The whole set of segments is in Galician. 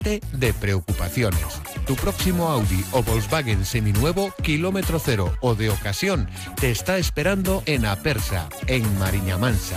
de preocupaciones. Tu próximo Audi o Volkswagen seminuevo, kilómetro cero o de ocasión, te está esperando en Apersa, en Mariña Mansa.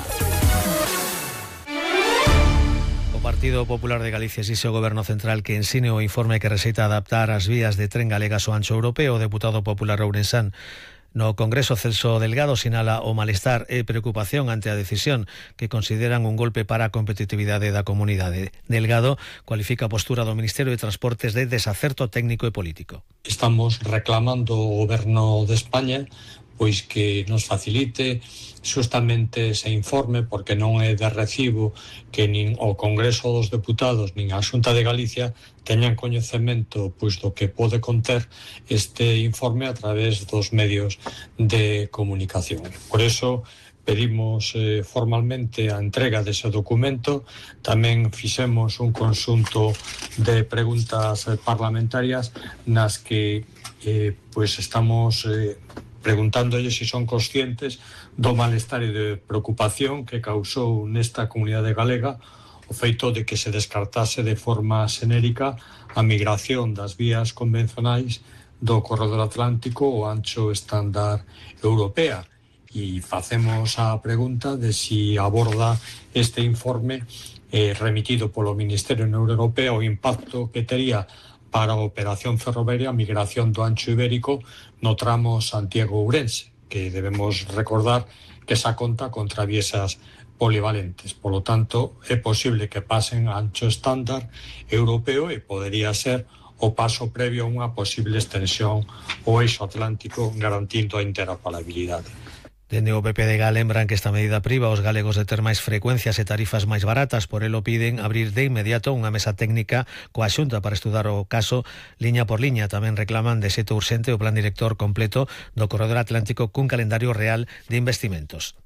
O Partido Popular de Galicia exixe ao Goberno Central que ensine o informe que receita adaptar as vías de tren galegas ao ancho europeo. O deputado popular ourensán no Congreso, Celso Delgado, sinala o malestar e preocupación ante a decisión que consideran un golpe para a competitividade da comunidade. Delgado cualifica a postura do Ministerio de Transportes de desacerto técnico e político. Estamos reclamando ao Goberno de España pois que nos facilite justamente ese informe, porque non é de recibo que nin o Congreso dos Deputados nin a Xunta de Galicia teñan coñecemento pois do que pode conter este informe a través dos medios de comunicación. Por eso pedimos formalmente a entrega dese documento. Tamén fixemos un conxunto de preguntas parlamentarias nas que pois estamos preguntándolle se son conscientes do malestar e de preocupación que causou nesta comunidade galega o feito de que se descartase de forma xenérica a migración das vías convencionais do corredor atlántico ao ancho estándar europea. E facemos a pregunta de si aborda este informe remitido polo Ministerio da Unión Europea o impacto que tería para a operación ferroviaria a migración do ancho ibérico no tramo Santiago-Ourense, que debemos recordar que esa conta con traviesas polivalentes. Por lo tanto, é posible que pasen a ancho estándar europeo e podería ser o paso previo a unha posible extensión ao eixo atlántico garantindo a interoperabilidade. Dende o PPDG lembran que esta medida priva aos galegos de ter máis frecuencias e tarifas máis baratas. Por elo piden abrir de inmediato unha mesa técnica coa Xunta para estudar o caso liña por liña. Tamén reclaman de xeito urxente o plan director completo do corredor atlántico cun calendario real de investimentos.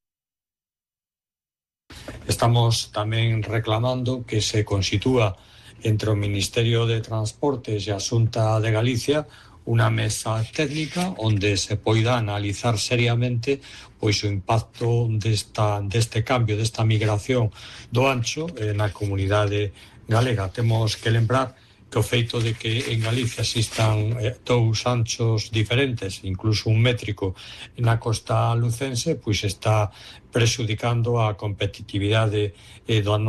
Estamos tamén reclamando que se constitúa entre o Ministerio de Transportes e a Xunta de Galicia unha mesa técnica onde se poida analizar seriamente pois o impacto deste cambio, desta migración do ancho na comunidade galega. Temos que lembrar que o feito de que en Galicia existan dous anchos diferentes, incluso un métrico na costa lucense, pois está prexudicando a competitividade do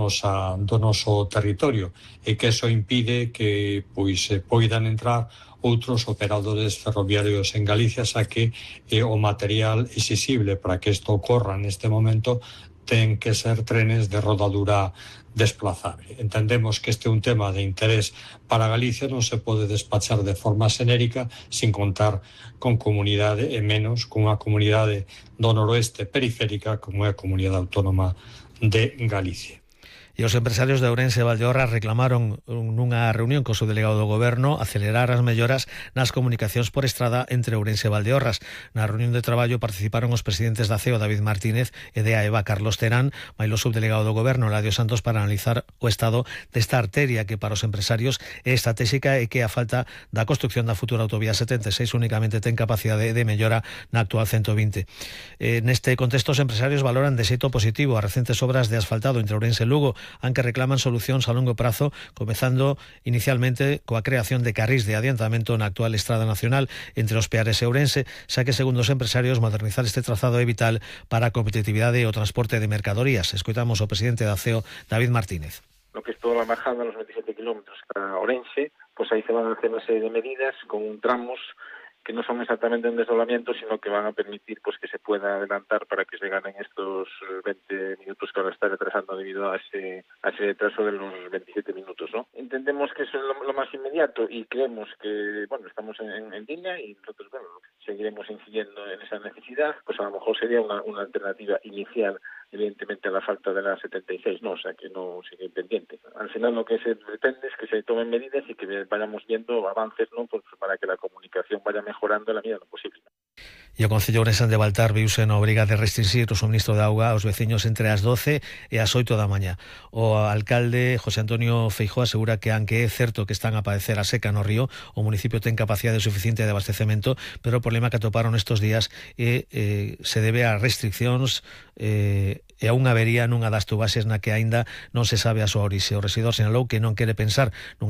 noso territorio e que eso impide que pois poidan entrar outros operadores ferroviarios en Galicia, xa que o material exixible para que isto ocorra neste momento ten que ser trenes de rodadura desplazable. Entendemos que este é un tema de interés para Galicia, non se pode despachar de forma xenérica sin contar con comunidade e menos con unha comunidade do noroeste periférica como é a comunidade autónoma de Galicia. E os empresarios de Ourense e Valdeorras reclamaron nunha reunión co subdelegado do Goberno acelerar as melloras nas comunicacións por estrada entre Ourense e Valdeorras. Na reunión de traballo participaron os presidentes da CEO David Martínez e de AEVA Carlos Terán, mailo subdelegado do Goberno Eladio Santos para analizar o estado desta arteria que para os empresarios é estratégica e que a falta da construcción da futura autovía 76 únicamente ten capacidade de mellora na actual 120. Neste contexto os empresarios valoran de xeito positivo as recentes obras de asfaltado entre Ourense e Lugo, aunque reclaman solucións a longo prazo, comezando inicialmente coa creación de carrís de adiantamento na actual estrada nacional entre os Peares e Ourense, xa que segundo os empresarios modernizar este trazado é vital para a competitividade e o transporte de mercadorías. Escoitamos o presidente da CEO, David Martínez. Lo que es toda la bajada, los 27 kilómetros para Ourense, pues ahí se van a hacer una serie de medidas con tramos que no son exactamente un desdoblamiento, sino que van a permitir pues que se pueda adelantar para que se ganen estos 20 minutos que ahora está retrasando debido a ese retraso de los 27 minutos, ¿no? Entendemos que eso es lo más inmediato y creemos que, bueno, estamos en línea y nosotros, bueno, seguiremos incidiendo en esa necesidad, pues a lo mejor sería una alternativa inicial, evidentemente a la falta de la 76, no, o sea que no sigue pendiente. Al final lo que se pretende es que se tomen medidas y que vayamos viendo avances, ¿no? Pues para que la comunicación vaya mejorando en la medida de lo posible. E o Concello ourensán de Baltar viuse na obriga de restringir o suministro de auga aos veciños entre as 12 e as 8 da mañá. O alcalde José Antonio Feijóo asegura que, aunque é certo que están a padecer a seca no río, o municipio ten capacidade suficiente de abastecemento, pero o problema que atoparon estes días se debe a restriccións e a unha avería nunha das tubaxes na que aínda non se sabe a súa orixe. O rexedor sinalou que non quere pensar